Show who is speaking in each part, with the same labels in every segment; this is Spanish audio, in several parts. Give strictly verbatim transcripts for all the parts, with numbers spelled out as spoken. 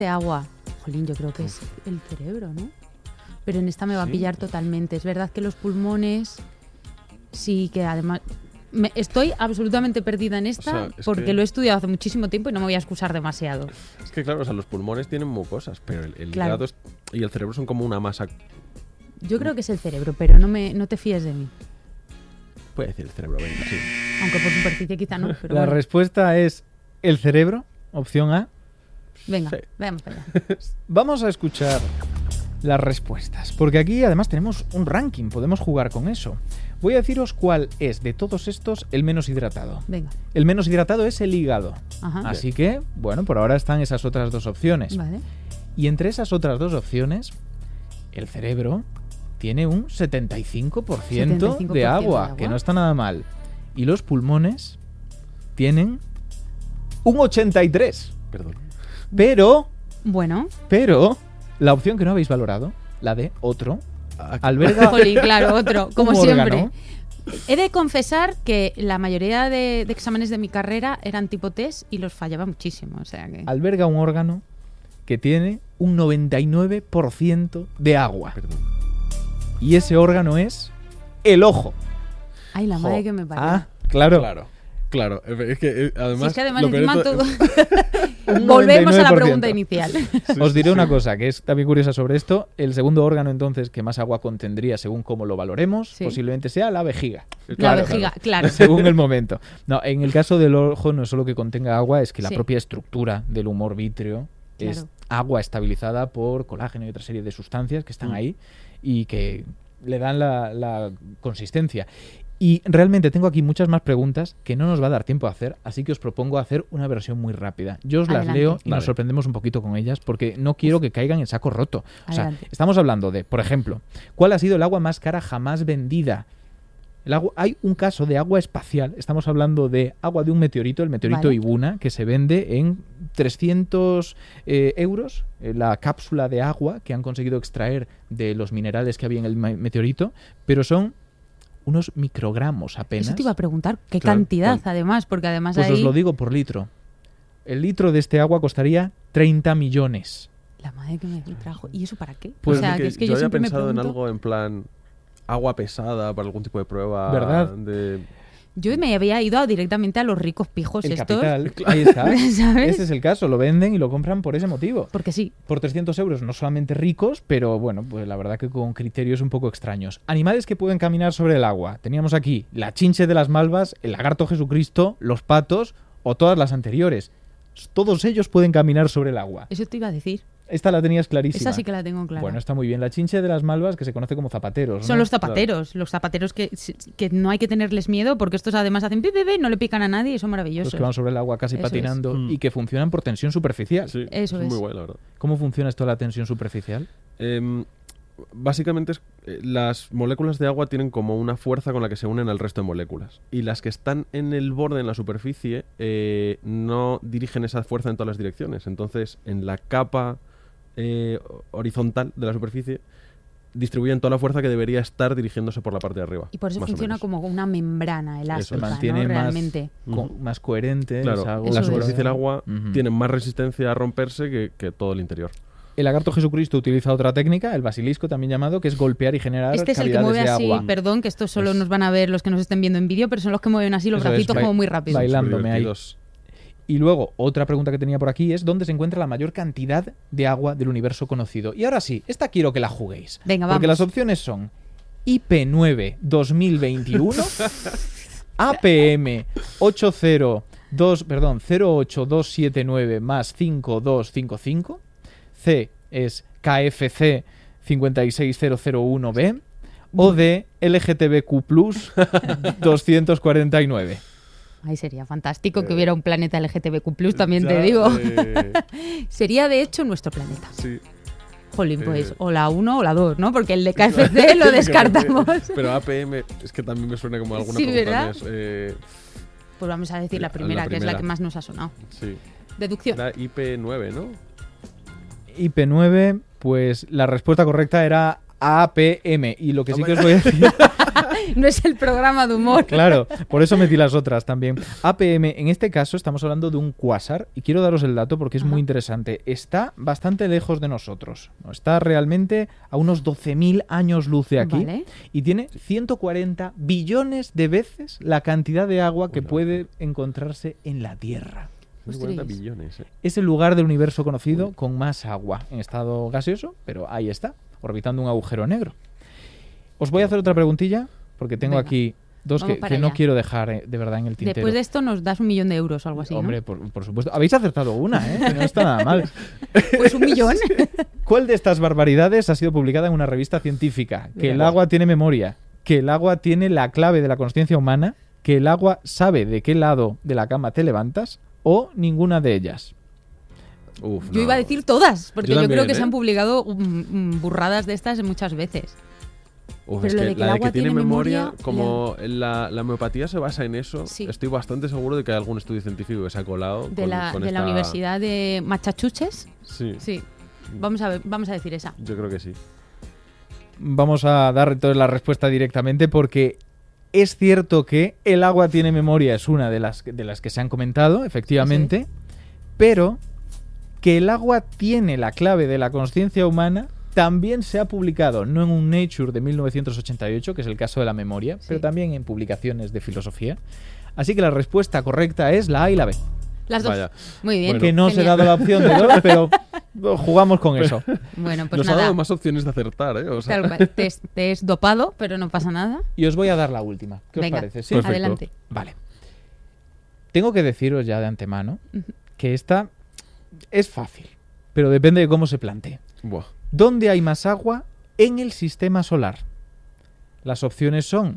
Speaker 1: de agua. Jolín, yo creo que es el cerebro, ¿no? Pero en esta me va ¿Sí? a pillar totalmente. Es verdad que los pulmones, sí, que además... Me, estoy absolutamente perdida en esta, o sea, porque que... lo he estudiado hace muchísimo tiempo y no me voy a excusar demasiado.
Speaker 2: Es que claro, o sea, los pulmones tienen mucosas, pero el, el
Speaker 1: claro.
Speaker 2: hígado es, y el cerebro son como una masa.
Speaker 1: Yo creo que es el cerebro, pero no me no te fíes de mí.
Speaker 2: Puede decir el cerebro, venga, sí.
Speaker 1: Aunque por superficie quizá no. Pero
Speaker 3: La
Speaker 1: bueno.
Speaker 3: respuesta es el cerebro, opción A.
Speaker 1: Venga,
Speaker 2: sí.
Speaker 1: veamos para allá.
Speaker 3: Vamos a escuchar las respuestas, porque aquí además tenemos un ranking, podemos jugar con eso. Voy a deciros cuál es de todos estos el menos hidratado.
Speaker 1: Venga.
Speaker 3: El menos hidratado es el hígado.
Speaker 1: Ajá.
Speaker 3: Así que, bueno, por ahora están esas otras dos opciones.
Speaker 1: Vale.
Speaker 3: Y entre esas otras dos opciones, el cerebro tiene un setenta y cinco por ciento, setenta y cinco por ciento de, agua, de agua, que no está nada mal. Y los pulmones tienen un ochenta y tres.
Speaker 2: Perdón.
Speaker 3: Pero,
Speaker 1: bueno,
Speaker 3: pero la opción que no habéis valorado, la de otro, alberga
Speaker 1: Jolín, claro, otro, como
Speaker 3: un
Speaker 1: siempre.
Speaker 3: órgano.
Speaker 1: He de confesar que la mayoría de, de exámenes de mi carrera eran tipo test y los fallaba muchísimo. O sea que...
Speaker 3: Alberga un órgano que tiene un noventa y nueve por ciento de agua.
Speaker 2: Perdón.
Speaker 3: Y ese órgano es el ojo.
Speaker 1: Ay, la madre que me parió.
Speaker 3: Ah, claro.
Speaker 2: Claro. Claro, es que eh, además...
Speaker 1: Si es que además
Speaker 2: lo
Speaker 1: encima
Speaker 2: todo...
Speaker 1: todo... Volvemos a la pregunta inicial.
Speaker 3: Sí, Os diré sí. una cosa que es también curiosa sobre esto. El segundo órgano, entonces, que más agua contendría según cómo lo valoremos, sí. posiblemente sea la vejiga.
Speaker 1: La
Speaker 3: claro,
Speaker 1: vejiga,
Speaker 3: claro.
Speaker 1: claro.
Speaker 3: Según el momento. No, en el caso del ojo no es solo que contenga agua, es que la sí. propia estructura del humor vítreo claro. es agua estabilizada por colágeno y otra serie de sustancias que están mm. ahí y que le dan la, la consistencia. Y realmente tengo aquí muchas más preguntas que no nos va a dar tiempo a hacer, así que os propongo hacer una versión muy rápida. Yo os las
Speaker 1: Adelante.
Speaker 3: leo y
Speaker 2: vale.
Speaker 3: nos sorprendemos un poquito con ellas porque no quiero que caigan en saco roto. O sea,
Speaker 1: Adelante.
Speaker 3: estamos hablando de, por ejemplo, ¿cuál ha sido el agua más cara jamás vendida? El agua, hay un caso de agua espacial, estamos hablando de agua de un meteorito, el meteorito
Speaker 1: vale.
Speaker 3: Ibuna, que se vende en trescientos eh, euros, eh, la cápsula de agua que han conseguido extraer de los minerales que había en el meteorito, pero son unos microgramos apenas.
Speaker 1: Eso te iba a preguntar, ¿qué
Speaker 3: claro,
Speaker 1: cantidad
Speaker 3: claro.
Speaker 1: además? Porque además
Speaker 3: Pues
Speaker 1: ahí...
Speaker 3: os lo digo por litro. El litro de este agua costaría treinta millones.
Speaker 1: La madre que me trajo. ¿Y eso para qué?
Speaker 2: Pues
Speaker 1: o sea,
Speaker 2: que
Speaker 1: que es que
Speaker 2: yo,
Speaker 1: yo
Speaker 2: había
Speaker 1: siempre
Speaker 2: pensado
Speaker 1: me
Speaker 2: en
Speaker 1: pregunto...
Speaker 2: algo en plan agua pesada para algún tipo de prueba.
Speaker 3: ¿Verdad?
Speaker 2: De...
Speaker 1: Yo me había ido directamente a los ricos pijos
Speaker 3: el
Speaker 1: estos.
Speaker 3: Capital, ahí está.
Speaker 1: ¿Sabes?
Speaker 3: Ese es el caso, lo venden y lo compran por ese motivo.
Speaker 1: Porque sí.
Speaker 3: Por trescientos euros, no solamente ricos, pero bueno, pues la verdad que con criterios un poco extraños. Animales que pueden caminar sobre el agua. Teníamos aquí la chinche de las malvas, el lagarto Jesucristo, los patos o todas las anteriores. Todos ellos pueden caminar sobre el agua.
Speaker 1: Eso te iba a decir.
Speaker 3: Esta la tenías clarísima.
Speaker 1: Esa sí que la tengo clara.
Speaker 3: Bueno, está muy bien. La chinche de las malvas, que se conoce como zapateros,
Speaker 1: Son
Speaker 3: ¿no?
Speaker 1: los zapateros. Claro. Los zapateros que, que no hay que tenerles miedo porque estos además hacen pi, pi, pi, no le pican a nadie y son maravillosos.
Speaker 3: Los que van sobre el agua casi
Speaker 1: Eso
Speaker 3: patinando
Speaker 2: es.
Speaker 3: y que funcionan por tensión superficial.
Speaker 2: Sí,
Speaker 1: eso
Speaker 2: es,
Speaker 1: es
Speaker 2: muy guay, la verdad.
Speaker 3: ¿Cómo funciona esto de la tensión superficial?
Speaker 2: Eh, básicamente es, eh, las moléculas de agua tienen como una fuerza con la que se unen al resto de moléculas. Y las que están en el borde, en la superficie, eh, no dirigen esa fuerza en todas las direcciones. Entonces, en la capa... Eh, horizontal de la superficie distribuyen toda la fuerza que debería estar dirigiéndose por la parte de arriba.
Speaker 1: Y por eso funciona como una membrana elástica,
Speaker 3: se mantiene
Speaker 1: ¿no?
Speaker 3: más,
Speaker 1: Realmente.
Speaker 3: co- más coherente.
Speaker 2: Claro,
Speaker 3: es algo
Speaker 2: la
Speaker 1: Eso
Speaker 2: superficie
Speaker 1: es.
Speaker 2: del agua
Speaker 3: uh-huh.
Speaker 2: tiene más resistencia a romperse que, que todo el interior.
Speaker 3: El lagarto Jesucristo utiliza otra técnica, el basilisco también llamado, que es golpear y generar
Speaker 1: Este es el que
Speaker 3: cavidades
Speaker 1: mueve
Speaker 3: de
Speaker 1: así,
Speaker 3: agua.
Speaker 1: perdón, que esto solo
Speaker 2: Es-
Speaker 1: nos van a ver los que nos estén viendo en vídeo, pero son los que mueven así los
Speaker 3: Eso es,
Speaker 1: bracitos
Speaker 3: ba-
Speaker 1: como muy rápido.
Speaker 3: bailándome ahí.
Speaker 2: Divertidos.
Speaker 3: Y luego, otra pregunta que tenía por aquí es ¿dónde se encuentra la mayor cantidad de agua del universo conocido? Y ahora sí, esta quiero que la juguéis.
Speaker 1: Venga,
Speaker 3: Porque
Speaker 1: vamos.
Speaker 3: las opciones son I P nueve dos mil veintiuno, A P M ochenta dos, perdón, cero ocho dos siete nueve más cinco dos cinco cinco, C es K F C cinco seis cero cero uno B o D L G T B Q plus doscientos cuarenta y nueve.
Speaker 1: Ay, sería fantástico
Speaker 2: Eh,
Speaker 1: que hubiera un planeta L G T B Q plus, también
Speaker 2: Ya,
Speaker 1: te digo.
Speaker 2: eh,
Speaker 1: Sería, de hecho, nuestro planeta.
Speaker 2: sí.
Speaker 1: Jolín, pues,
Speaker 2: Eh,
Speaker 1: o la uno o la dos, ¿no? Porque el de K F C lo descartamos.
Speaker 2: Pero A P M es que también me suena como alguna
Speaker 1: Sí,
Speaker 2: pregunta
Speaker 1: ¿verdad?
Speaker 2: más, eh,
Speaker 1: Pues vamos a decir la
Speaker 2: La-
Speaker 1: primera,
Speaker 2: la
Speaker 1: que es la
Speaker 2: primera.
Speaker 1: que más nos ha sonado.
Speaker 2: sí.
Speaker 1: Deducción.
Speaker 2: Era I P nueve, ¿no?
Speaker 3: I P nueve, pues la respuesta correcta era A P M. Y lo que sí que os voy a decir
Speaker 1: No es el programa de humor.
Speaker 3: Claro, por eso metí las otras también. A P M, en este caso estamos hablando de un cuásar y quiero daros el dato porque es
Speaker 1: Ajá.
Speaker 3: muy interesante. Está bastante lejos de nosotros. ¿No? Está realmente a unos doce mil años luz de aquí
Speaker 1: Vale.
Speaker 3: y tiene ciento cuarenta billones de veces la cantidad de agua que
Speaker 2: Hola.
Speaker 3: puede encontrarse en la Tierra.
Speaker 2: cincuenta
Speaker 1: Ostras.
Speaker 2: billones, ¿eh?
Speaker 3: Es el lugar del universo conocido con más agua en estado gaseoso, pero ahí está, orbitando un agujero negro. Os voy a hacer otra preguntilla, porque tengo
Speaker 1: Venga.
Speaker 3: aquí dos
Speaker 1: Vamos
Speaker 3: que,
Speaker 1: para
Speaker 3: que no
Speaker 1: allá.
Speaker 3: quiero dejar eh, de verdad en el tintero.
Speaker 1: Después de esto nos das un millón de euros o algo así, ¿no?
Speaker 3: Hombre, por, por supuesto. Habéis acertado una, ¿eh? Que no está nada mal.
Speaker 1: Pues un millón.
Speaker 3: ¿Cuál de estas barbaridades ha sido publicada en una revista científica? Que el
Speaker 1: Venga.
Speaker 3: agua tiene memoria, que el agua tiene la clave de la consciencia humana, que el agua sabe de qué lado de la cama te levantas, o ninguna de ellas.
Speaker 2: Uf,
Speaker 1: Yo
Speaker 2: no.
Speaker 1: iba a decir todas, porque
Speaker 2: Yo
Speaker 1: yo,
Speaker 2: también,
Speaker 1: creo que
Speaker 2: ¿eh?
Speaker 1: se han publicado mm, mm, burradas de estas muchas veces.
Speaker 2: Uf,
Speaker 1: Pero
Speaker 2: es
Speaker 1: lo
Speaker 2: que
Speaker 1: de que
Speaker 2: la
Speaker 1: el
Speaker 2: de
Speaker 1: agua
Speaker 2: que tiene
Speaker 1: tiene
Speaker 2: memoria,
Speaker 1: memoria,
Speaker 2: como la, la homeopatía se basa en eso,
Speaker 1: Sí.
Speaker 2: estoy bastante seguro de que hay algún estudio científico que se ha colado
Speaker 1: De,
Speaker 2: con,
Speaker 1: la,
Speaker 2: con
Speaker 1: de la
Speaker 2: esta-
Speaker 1: Universidad de Massachusetts.
Speaker 2: Sí,
Speaker 1: Sí, vamos a, ver, vamos a decir esa.
Speaker 2: yo creo que sí.
Speaker 3: Vamos a dar entonces la respuesta directamente porque es cierto que el agua tiene memoria, es una de las, de las que se han comentado, efectivamente, pero que el agua tiene la clave de la consciencia humana también se ha publicado, no en un Nature de mil novecientos ochenta y ocho, que es el caso de la memoria,
Speaker 1: Sí.
Speaker 3: pero también en publicaciones de filosofía. Así que la respuesta correcta es la A y la B.
Speaker 1: Las dos.
Speaker 2: Vaya.
Speaker 1: Muy bien.
Speaker 2: Bueno.
Speaker 3: Que no os he
Speaker 1: genial.
Speaker 3: dado la opción de dos, pero jugamos con eso.
Speaker 1: Bueno, pues
Speaker 2: Nos ha
Speaker 1: nada.
Speaker 2: dado más opciones de acertar, ¿eh? O sea,
Speaker 1: Tal cual. Te, es- te es dopado, pero no pasa nada.
Speaker 3: Y os voy a dar la última. ¿Qué
Speaker 1: Venga,
Speaker 3: os parece? ¿Sí?
Speaker 2: Perfecto.
Speaker 1: adelante.
Speaker 3: Vale. Tengo que deciros ya de antemano
Speaker 1: Ujú.
Speaker 3: que esta es fácil, pero depende de cómo se plantee.
Speaker 2: buah.
Speaker 3: ¿Dónde hay más agua en el sistema solar? Las opciones son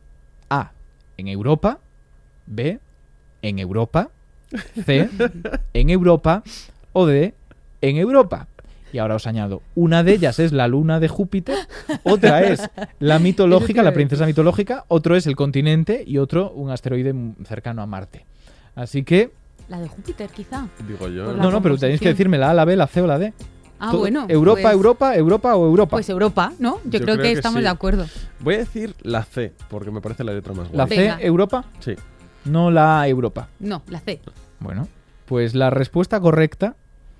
Speaker 3: A, en Europa, B, en Europa, C, en Europa o D, en Europa. Y ahora os añado, una de ellas es la luna de Júpiter, otra es la mitológica, la princesa mitológica, otro es el continente y otro un asteroide m- cercano a Marte. Así que,
Speaker 1: La de Júpiter, quizá.
Speaker 2: Digo yo.
Speaker 1: Por la
Speaker 3: no, no, pero tenéis que
Speaker 1: composición.
Speaker 3: decirme la A, la B, la C o la D.
Speaker 1: Ah,
Speaker 3: Todo-
Speaker 1: bueno.
Speaker 3: Europa,
Speaker 1: pues-
Speaker 3: Europa, Europa o Europa.
Speaker 1: Pues Europa, ¿no? Yo,
Speaker 2: Yo
Speaker 1: creo,
Speaker 2: creo
Speaker 1: que
Speaker 2: que
Speaker 1: estamos
Speaker 2: sí.
Speaker 1: de acuerdo.
Speaker 2: Voy a decir la C, porque me parece la letra más
Speaker 3: la
Speaker 2: guay.
Speaker 3: C,
Speaker 1: Venga.
Speaker 3: Europa,
Speaker 2: Sí.
Speaker 3: no la A, Europa.
Speaker 1: No, la C.
Speaker 3: Bueno, pues la respuesta correcta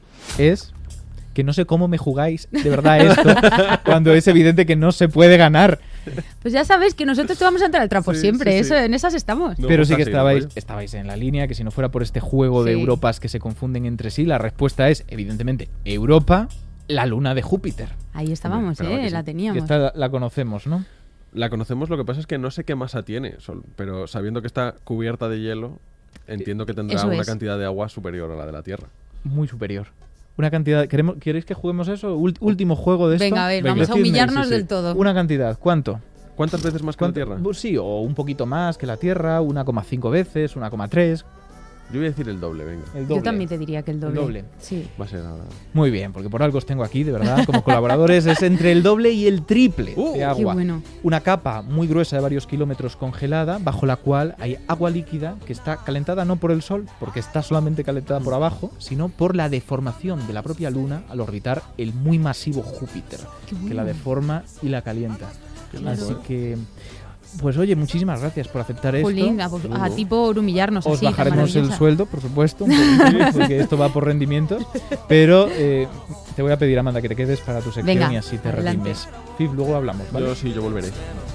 Speaker 3: es que no sé cómo me jugáis de verdad esto cuando es evidente que no se puede ganar.
Speaker 1: Pues ya sabes que nosotros te vamos a entrar al trapo
Speaker 2: Sí,
Speaker 1: siempre.
Speaker 2: sí, sí.
Speaker 1: Eso, en esas estamos.
Speaker 2: No,
Speaker 3: Pero
Speaker 2: pues
Speaker 3: sí que
Speaker 2: así,
Speaker 3: estabais,
Speaker 2: ¿no?
Speaker 3: estabais en la línea, que si no fuera por este juego de
Speaker 1: Sí.
Speaker 3: Europas que se confunden entre sí, la respuesta es evidentemente Europa, la luna de Júpiter.
Speaker 1: Ahí estábamos,
Speaker 2: Esperaba
Speaker 1: ¿eh?
Speaker 2: que sí.
Speaker 1: La
Speaker 3: Que
Speaker 1: teníamos.
Speaker 3: esta la, la conocemos, ¿no?
Speaker 2: La conocemos, lo que pasa es que no sé qué masa tiene, sol- pero sabiendo que está cubierta de hielo, entiendo que tendrá
Speaker 1: Eso
Speaker 2: una
Speaker 1: es.
Speaker 2: cantidad de agua superior a la de la Tierra.
Speaker 3: Muy superior. Una cantidad. ¿queremos, ¿Queréis que juguemos eso? Ult- último juego de esto.
Speaker 1: Venga, a ver,
Speaker 2: Venga.
Speaker 1: vamos a
Speaker 3: Decidme,
Speaker 1: humillarnos
Speaker 2: sí, sí.
Speaker 1: del todo.
Speaker 3: Una cantidad. ¿Cuánto?
Speaker 2: ¿Cuántas veces más que la
Speaker 3: ¿Cuánto?
Speaker 2: Tierra?
Speaker 3: Pues sí, o un poquito más que la Tierra, uno coma cinco veces, uno coma tres.
Speaker 2: Yo voy a decir el doble, venga.
Speaker 3: El doble.
Speaker 1: Yo también te diría que el doble.
Speaker 3: doble.
Speaker 1: Sí.
Speaker 2: Va a ser ahora.
Speaker 3: Muy bien, porque por algo os tengo aquí, de verdad, como colaboradores, es entre el doble y el triple
Speaker 2: Uh,
Speaker 3: de
Speaker 2: qué
Speaker 3: agua.
Speaker 1: Qué bueno.
Speaker 3: Una capa muy gruesa de varios kilómetros congelada, bajo la cual hay agua líquida que está calentada no por el Sol, porque está solamente calentada por abajo, sino por la deformación de la propia Luna al orbitar el muy masivo Júpiter,
Speaker 1: Qué
Speaker 3: que la
Speaker 1: bueno.
Speaker 3: deforma y la calienta.
Speaker 1: Claro.
Speaker 3: Así que, pues oye, muchísimas gracias por aceptar esto.
Speaker 1: Jolín, a, vos- a ti por humillarnos
Speaker 3: Os
Speaker 1: así. tan
Speaker 3: bajaremos el
Speaker 1: maravillosa.
Speaker 3: sueldo, por supuesto, un poquitín, porque esto va por rendimientos. Pero eh, te voy a pedir, Amanda, que te quedes para tu sección
Speaker 1: Venga,
Speaker 3: y así te
Speaker 1: adelante.
Speaker 3: redimes. Fif, luego hablamos, ¿vale?
Speaker 2: Yo sí, yo volveré.